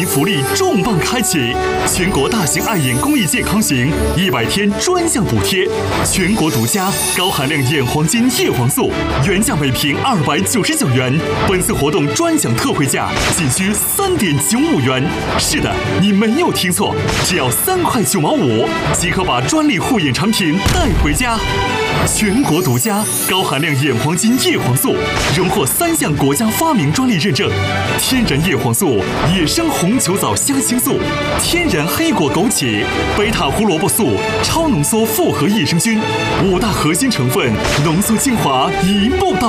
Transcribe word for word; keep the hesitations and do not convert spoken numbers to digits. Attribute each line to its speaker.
Speaker 1: 民福利重磅开启，全国大型爱眼公益健康行一百天专项补贴，全国独家高含量眼黄金叶黄素，原价每瓶二百九十九元，本次活动专享特惠价仅需三点九五元。是的，你没有听错，只要三块九毛五即可把专利护眼产品带回家。全国独家高含量眼黄金叶黄素，荣获三项国家发明专利认证：天然叶黄素、野生红球藻香青素、天然黑果枸杞、贝塔胡萝卜素、超浓缩复合益生菌，五大核心成分浓缩精华，一步到